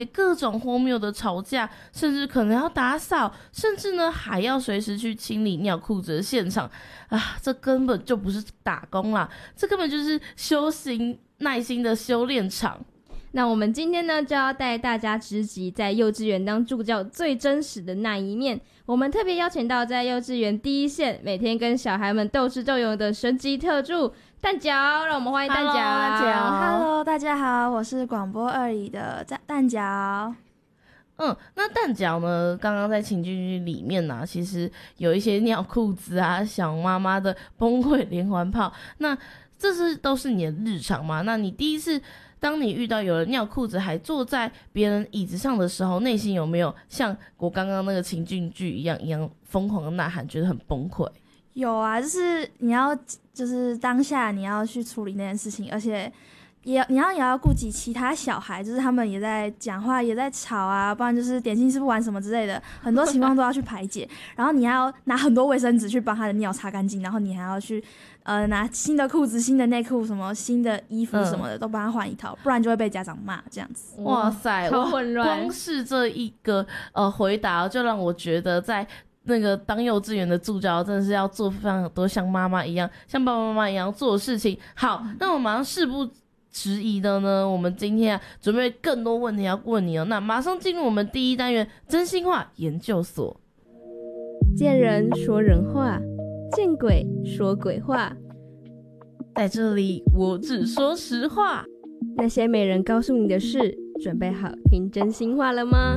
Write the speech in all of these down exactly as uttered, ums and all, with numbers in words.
各种荒谬的吵架，甚至可能要打扫，甚至呢还要随时去清理尿裤子的现场啊！这根本就不是打工啦，这根本就是修行耐心的修炼场。 那我们今天呢，就要带大家直击在幼稚园当助教最真实的那一面。我们特别邀请到在幼稚园第一线，每天跟小孩们斗智斗勇的神级特助蛋饺，让我们欢迎蛋饺。 Hello， 大家好，我是广播二里的蛋饺。 嗯，那蛋饺呢？刚刚在情境剧里面呢、啊，其实有一些尿裤子啊、想妈妈的崩溃连环炮。那这是都是你的日常吗？那你第一次当你遇到有人尿裤子还坐在别人椅子上的时候，内心有没有像我刚刚那个情境剧一样一样疯狂的呐喊，觉得很崩溃？ 有啊，就是你要就是当下你要去处理那件事情，而且也你要也要顾及其他小孩，就是他们也在讲话也在吵啊，不然就是点心吃不完什么之类的，很多情况都要去排解。然后你还要拿很多卫生纸去帮他的尿擦干净，然后你还要去呃拿新的裤子、新的内裤、什么新的衣服什么的、嗯、都帮他换一套，不然就会被家长骂这样子。 哇塞， 超混乱！ 光是这一个呃回答，就让我觉得在那个当幼稚园的助教真的是要做非常多像妈妈一样、像爸爸妈妈一样做的事情。好，嗯、那我马上事不质疑的呢，我们今天啊准备更多问题要问你哦。那马上进入我们第一单元真心话研究所。 见人说人话，见鬼说鬼话， 在这里我只说实话。 那些没人告诉你的事，准备好听真心话了吗？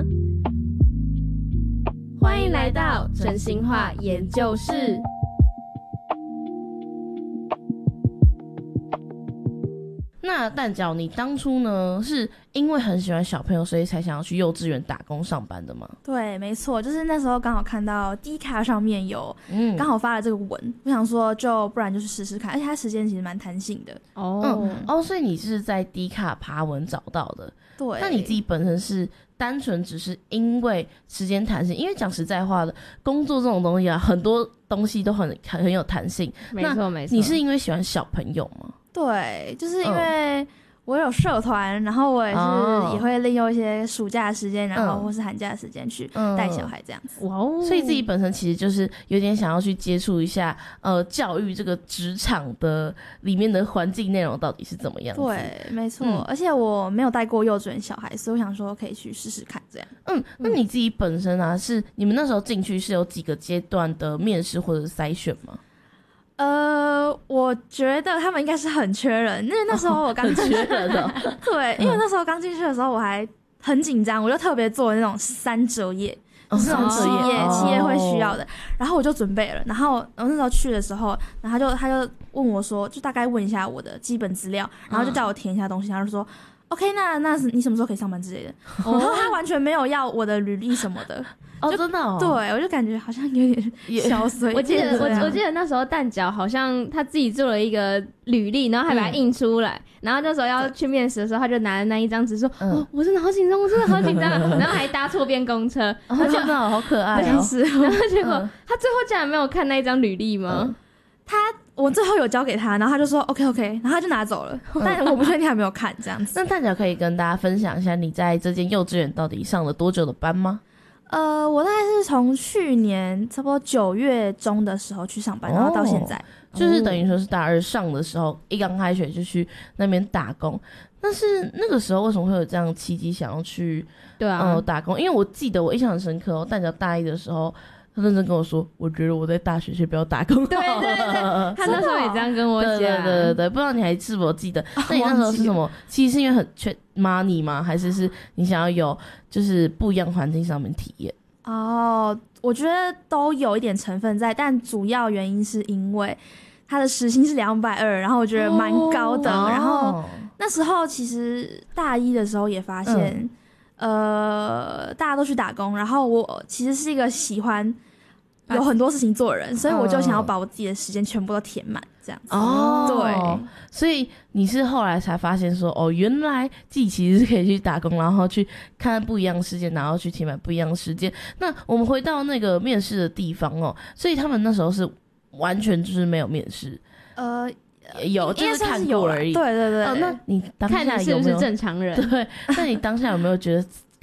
欢迎来到真心话研究室。 那蛋饺，你当初呢是因为很喜欢小朋友，所以才想要去幼稚园打工上班的吗？对， 没错，就是那时候刚好看到 D 卡上面有刚好发了这个文、嗯、我想说就不然就去试试看，而且它时间其实蛮弹性的。 哦、嗯、哦，所以你是在 D 卡爬文找到的。 对， 那你自己本身是单纯只是因为时间弹性，因为讲实在话的，工作这种东西啊，很多东西都很很有弹性。 没错没错。 你是因为喜欢小朋友吗？ 对，就是因为我有社团、嗯，然后我也是也会利用一些暑假的时间，然后或是寒假的时间去带小孩这样子。 哇、嗯、哦！所以自己本身其实就是有点想要去接触一下呃教育这个职场的里面的环境内容到底是怎么样子。 对，没错、嗯。而且我没有带过幼稚园小孩，所以我想说可以去试试看这样。 嗯，那你自己本身啊，是你们那时候进去是有几个阶段的面试或者筛选吗？ 呃，我觉得他们应该是很缺人，因为那时候我刚进去、 哦、很缺人的、哦， 对，因为那时候刚进去的时候我还很紧张，我就特别做那种三折页，哦、就是那种企业、哦、企业会需要的，然后我就准备了，然后然后那时候去的时候，然后他就他就问我说，就大概问一下我的基本资料，然后就叫我填一下东西，他就说 OK， 那那你什么时候可以上班之类的，哦、然后他完全没有要我的履历什么的。 哦，真的哦， 对，我就感觉好像有点小碎。 我记得我我记得那时候蛋饺好像他自己做了一个履历，然后还把它印出来、嗯，然后那时候要去面试的时候，他就拿着那一张纸说：“嗯、哦，我真的好紧张，我真的好紧张。”然后还搭错边公车， 哦、真的好可爱哦。 是， 然后结果、嗯、他最后竟然没有看那一张履历吗？ 嗯、他我最后有交给他，然后他就说 OK OK， 然后他就拿走了，嗯、但我不确定还没有看这样子。 那蛋饺可以跟大家分享一下你在这间幼稚园到底上了多久的班吗？ 呃，我大概是从去年差不多九月中的时候去上班，然后到现在， 哦、就是等于说是大二上的时候，一刚开学就去那边打工。但是那个时候为什么会有这样契机想要去对啊、 呃、打工？因为我记得我印象很深刻哦，蛋饺大一的时候。他认真跟我说，我觉得我在大学先不要打工。 对对对，他那时候也这样跟我讲。 对对对对对，不知道你还是否记得？那你那时候是什么？其实是因为很缺 money 吗？还是是你想要有就是不一样环境上面体验？ 哦，我觉得都有一点成分在，但主要原因是因为他的时薪是两百二，然后我觉得蛮高的、哦。然后那时候其实大一的时候也发现。嗯呃，大家都去打工，然后我其实是一个喜欢有很多事情做的人，所以我就想要把我自己的时间全部都填满，这样子。哦，对， 所以你是后来才发现说，哦，原来自己其实是可以去打工，然后去看不一样的世界，然后去填满不一样的时间。那我们回到那个面试的地方哦，所以他们那时候是完全就是没有面试， 呃。 有，就是看过而已。 对对对、 哦，那你当下有没有看你是不是正常人？ 对，那你当下有没有觉得